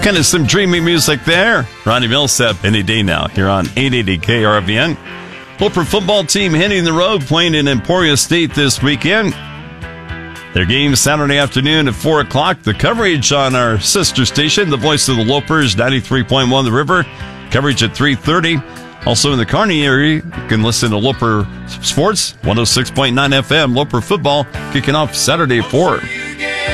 Kind of some dreamy music there. Ronnie Millsap any day now here on 880 KRVN. Loper football team hitting the road, playing in Emporia State this weekend. Their game Saturday afternoon at 4 o'clock. The coverage on our sister station, the voice of the Lopers, 93.1 The River. Coverage at 3:30. Also in the Kearney area, you can listen to Loper Sports, 106.9 FM. Loper football kicking off Saturday at 4.